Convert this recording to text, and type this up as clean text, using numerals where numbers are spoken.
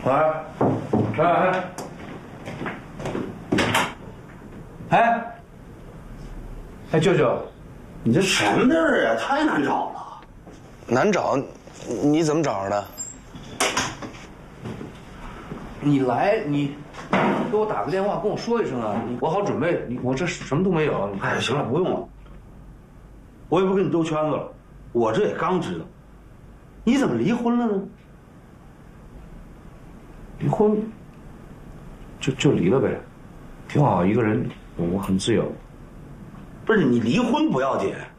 哎，舅舅， 你这什么地儿呀？太难找了。 难找？你怎么找着的？ 你来，你给我打个电话，跟我说一声啊，我好准备。我这什么都没有。 哎，行了，不用了。我也不跟你兜圈子了，我这也刚知道。你怎么离婚了呢？ 离婚，就离了呗，挺好，一个人，我很自由。 不是你离婚不要紧，